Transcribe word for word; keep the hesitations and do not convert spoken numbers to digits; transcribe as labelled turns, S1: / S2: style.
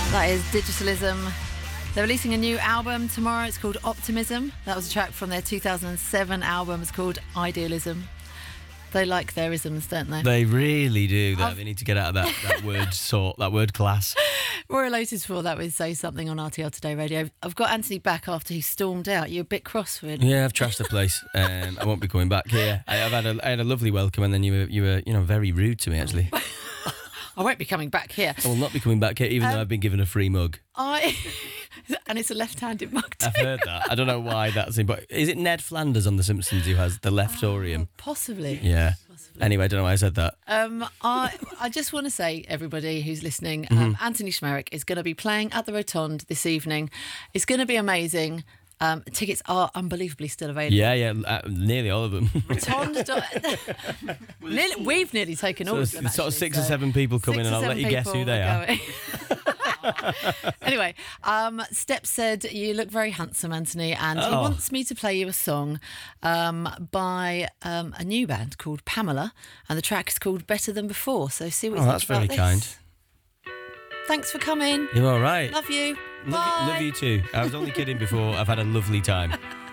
S1: That is Digitalism. They're releasing a new album tomorrow. It's called Optimism. That was a track from their two thousand seven album. It's called Idealism. They like their isms, don't they?
S2: They really do. That
S1: I've...
S2: they need to get out of that, that word sort, that word class.
S1: Rory Lotus for that with Say Something on R T L Today Radio. I've got Anthony back after he stormed out. You're a bit cross with him.
S2: Yeah, I've trashed the place. Um, I won't be coming back here. I, I've had a, I had a lovely welcome, and then you were, you were, you know, very rude to me actually.
S1: I won't be coming back here.
S2: I will not be coming back here, even um, though I've been given a free mug.
S1: I and it's a left-handed mug too.
S2: I've heard that. I don't know why that's in, but is it Ned Flanders on The Simpsons who has the leftorium?
S1: Oh, possibly.
S2: Yeah.
S1: Possibly.
S2: Anyway, I don't know why I said that.
S1: Um, I I just want to say, everybody who's listening, mm-hmm. um, Anthony Schmerick is going to be playing at the Rotonde this evening. It's going to be amazing. Um, tickets are unbelievably still available.
S2: Yeah, yeah, uh, nearly all of them.
S1: Rotonde. nearly, we've nearly taken
S2: so
S1: all of them. Actually,
S2: sort of six
S1: so
S2: or seven people come in, and I'll let you guess who they are.
S1: Anyway, um, Step said you look very handsome, Anthony, and
S2: oh.
S1: he wants me to play you a song um, by um, a new band called Pamela, and the track is called Better Than Before. So see what you
S2: oh,
S1: think
S2: that's
S1: about
S2: very
S1: this.
S2: kind.
S1: Thanks for coming.
S2: You're all right.
S1: Love you.
S2: Love
S1: Bye.
S2: you, love you too. I was only kidding before. I've had a lovely time.